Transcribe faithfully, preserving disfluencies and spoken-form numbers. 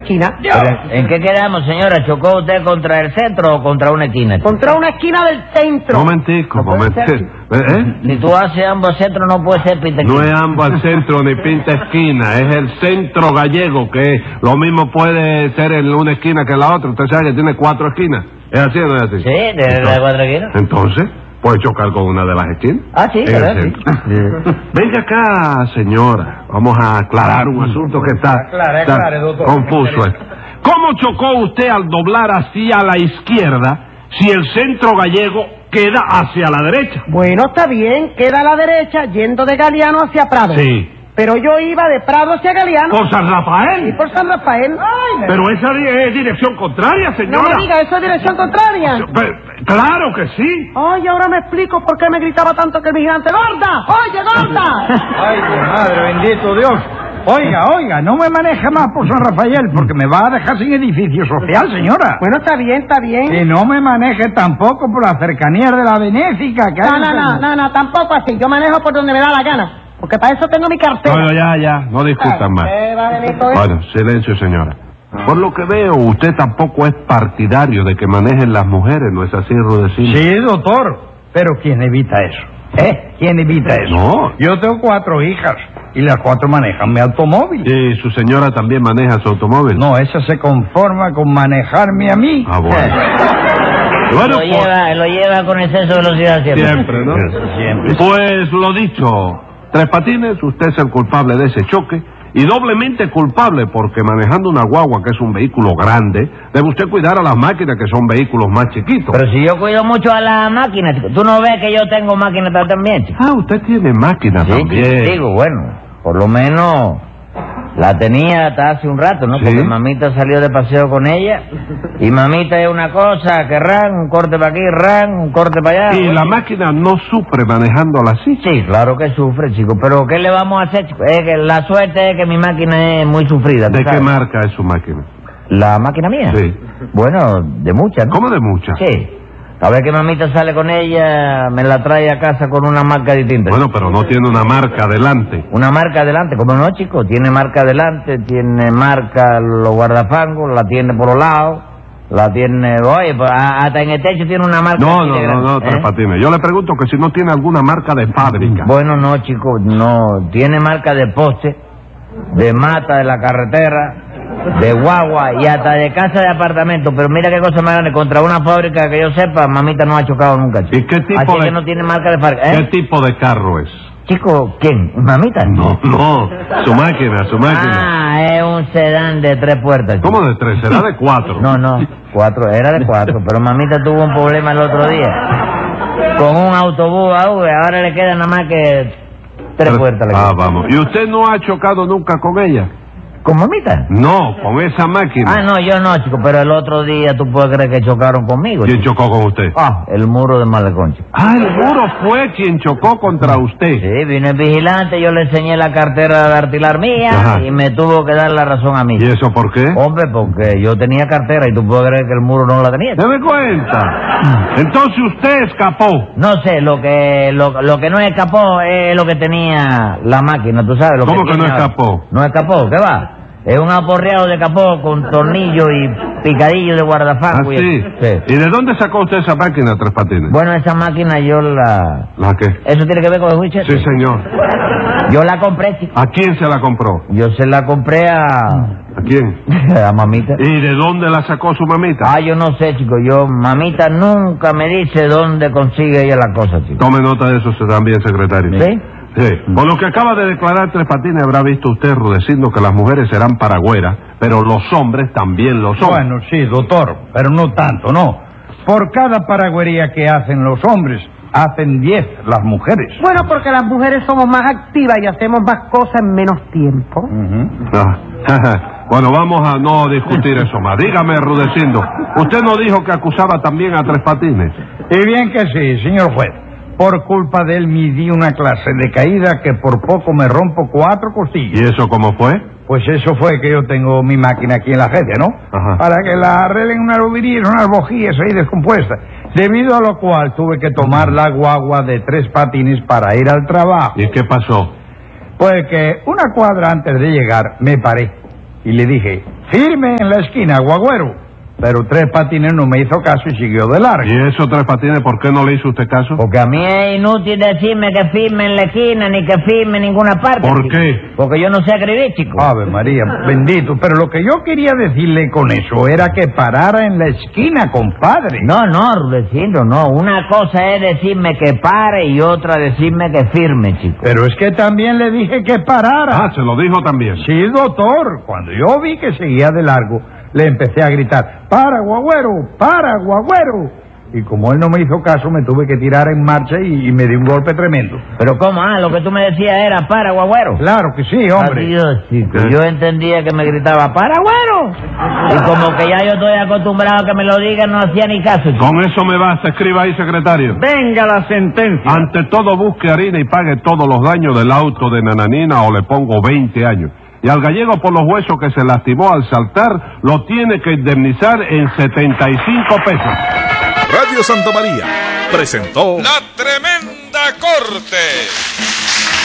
esquina. Pero, ¿en qué quedamos, señora? ¿Chocó usted contra el centro o contra una esquina? Contra una esquina del centro. Momentico, ¿No puede momentico. ser? ¿Eh? Si tú haces ambos centros no puede ser pinta No esquina. es ambos al centro ni pinta esquina, es el centro gallego, que lo mismo puede ser en una esquina que en la otra. Usted sabe que tiene cuatro esquinas. ¿Es así o no es así? Sí, de, de las cuatro esquinas. Entonces, puede chocar con una de las esquinas. Ah, sí, En el ¿verdad? centro. Sí. Venga acá, señora. Vamos a aclarar un asunto que está, Aclare, está aclare, doctor. confuso. esto. ¿Cómo chocó usted al doblar hacia la izquierda si el centro gallego queda hacia la derecha? Bueno, está bien, queda a la derecha yendo de Galeano hacia Prado. Sí. Pero yo iba de Prado hacia Galeano. ¿Por San Y Rafael? por San Rafael. Pero esa di- es dirección contraria, No señora. me diga, ¿eso es dirección contraria? Pe- Claro que sí. Oye, ahora me explico por qué me gritaba tanto que el vigilante. ¡Gorda! ¡Oye, gorda! Ay, mi madre, bendito Dios. Oiga, oiga, no me maneje más por San Rafael, porque me va a dejar sin edificio social, señora. Bueno, está bien, está bien. Y no me maneje tampoco por las cercanías de la Benéfica, que hay No, en no, no, San- no, no, tampoco así. Yo manejo por donde me da la gana. Porque para eso tengo mi cartera. Bueno, ya, ya, no discutan más. Eh, va, Benito, eh. Bueno, silencio, señora. Por lo que veo, usted tampoco es partidario de que manejen las mujeres, ¿no es así, Rudecindo? Sí, doctor, pero ¿quién evita eso? ¿Eh? ¿Quién evita eso? No. Yo tengo cuatro hijas y las cuatro manejan mi automóvil. ¿Y su señora también maneja su automóvil? No, esa se conforma con manejarme a mí. Ah, bueno. Bueno, Lo pues, lleva, lo lleva con exceso de velocidad siempre. siempre, ¿no? Siempre. Pues lo dicho, Tres Patines, usted es el culpable de ese choque y doblemente culpable porque manejando una guagua que es un vehículo grande, debe usted cuidar a las máquinas que son vehículos más chiquitos. Pero si yo cuido mucho a la máquina, chico. Tú no ves que yo tengo máquina también, chico. Ah, usted tiene máquina Sí, también. digo, bueno, por lo menos la tenía hasta hace un rato, ¿no? Sí. Porque mamita salió de paseo con ella y mamita es una cosa que ran, un corte para aquí, ran, un corte para allá. Y la máquina no sufre manejándola así. Sí, claro que sufre, chico, pero ¿qué le vamos a hacer, chico? Es que la suerte es que mi máquina es muy sufrida. ¿tú ¿De qué sabes? marca es su máquina? ¿La máquina mía? Sí. Bueno, de muchas, ¿no? ¿Cómo de muchas? Sí. A ver que mamita sale con ella, me la trae a casa con una marca distinta. Bueno, pero no tiene una marca adelante. Una marca adelante, ¿cómo no, chico? Tiene marca adelante, tiene marca los guardafangos, la tiene por los lados, la tiene... Oye, pues, a- hasta en el techo tiene una marca... No, así no, de no, grande, no, Tres ¿eh? Patines. Yo le pregunto que si no tiene alguna marca de fábrica. Bueno, no, chico, no. Tiene marca de poste, de mata de la carretera, de guagua y hasta de casa de apartamento. Pero mira qué cosa más grande. Contra una fábrica que yo sepa, mamita no ha chocado nunca, chico. ¿Y qué tipo Así de- que no tiene marca de fábrica, ¿Qué ¿eh? tipo de carro es? Chico, ¿quién? ¿Mamita? No, no, su máquina, su máquina. Ah, es un sedán de tres puertas, chico. ¿Cómo de tres? ¿Será de cuatro? No, no, cuatro, era de cuatro, pero mamita tuvo un problema el otro día. Con un autobús a V, ahora le queda nada más que tres puertas. le Ah, quedan. vamos. ¿Y usted no ha chocado nunca con ella? ¿Con mamita? No, con esa máquina. Ah, no, yo no, chico, pero el otro día tú puedes creer que chocaron conmigo. ¿Quién chico. chocó con usted? Ah, el muro de Malecón, chico. Ah, el muro fue quien chocó contra usted. Sí, vino el vigilante, yo le enseñé la cartera de artilar mía Ajá. y me tuvo que dar la razón a mí. ¿Y eso por qué? Hombre, porque yo tenía cartera y tú puedes creer que el muro no la tenía. Deme cuenta. Entonces usted escapó. No sé, lo que lo, lo que no escapó es lo que tenía la máquina, tú sabes. Lo ¿Cómo que tiene no ahora. escapó? No escapó, ¿qué va? Es un aporreado de capó con tornillo y picadillo de ¿Ah, guardafango. y- sí? sí. ¿Y de dónde sacó usted esa máquina, Tres Patines? Bueno, esa máquina yo la... ¿La qué? ¿Eso tiene que ver con el juicio? Sí, señor. Yo la compré, chico. ¿A quién se la compró? Yo se la compré a... ¿A quién? a mamita. ¿Y de dónde la sacó su mamita? Ah, yo no sé, chico. Yo, mamita nunca me dice dónde consigue ella las cosas, chico. Tome nota de eso también, secretario. ¿Sí? Sí. Por lo que acaba de declarar Tres Patines, habrá visto usted, Rudecindo, que las mujeres serán paragüeras, pero los hombres también lo son. Bueno, sí, doctor, pero no tanto, no. Por cada paragüería que hacen los hombres, hacen diez las mujeres. Bueno, porque las mujeres somos más activas y hacemos más cosas en menos tiempo. Ujú. Ah, bueno, vamos a no discutir eso más. Dígame, Rudecindo, usted no dijo que acusaba también a Tres Patines. Y bien que sí, señor juez. Por culpa de él me di una clase de caída que por poco me rompo cuatro costillas. ¿Y eso cómo fue? Pues eso fue que yo tengo mi máquina aquí en la agencia, ¿no? Ajá. Para que la arreglen unas bobinas, unas bojías ahí descompuestas. Debido a lo cual tuve que tomar la guagua de Tres Patines para ir al trabajo. ¿Y qué pasó? Pues que una cuadra antes de llegar me paré. y le dije, firme en la esquina, guagüero. Pero Tres Patines no me hizo caso y siguió de largo. ¿Y eso, Tres Patines, por qué no le hizo usted caso? Porque a mí es inútil decirme que firme en la esquina ni que firme en ninguna parte. ¿Por chico. qué? Porque yo no sé escribir, chico. Ave María, bendito. Pero lo que yo quería decirle con eso era que parara en la esquina, compadre. No, no, Rudecindo, no. Una cosa es decirme que pare y otra decirme que firme, chico. Pero es que también le dije que parara. Ah, se lo dijo también. Sí, doctor. Cuando yo vi que seguía de largo, le empecé a gritar, ¡para, guagüero! ¡Para, guagüero! Y como él no me hizo caso, me tuve que tirar en marcha y, y me di un golpe tremendo. Pero ¿cómo? Ah, lo que tú me decías era para, guagüero. Claro que sí, hombre. Adiós, chico. Yo entendía que me gritaba, para, güero. Y como que ya yo estoy acostumbrado a que me lo digan, no hacía ni caso, chico. Con eso me basta. Escriba ahí, secretario. Venga la sentencia. Ante todo, busque harina y pague todos los daños del auto de Nananina o le pongo veinte años. Y al gallego por los huesos que se lastimó al saltar, lo tiene que indemnizar en setenta y cinco pesos. Radio Santa María presentó La Tremenda Corte.